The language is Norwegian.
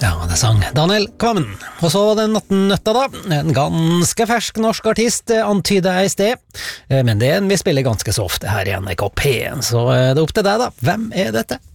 Ja, det sang Daniel Kvammen. Og så den Nattennøtta da, en ganske fersk norsk artist, antyder jeg i sted. Men det er en vi spiller ganske så ofte her i NRK P1, så det er opp til deg da. Hvem er dette?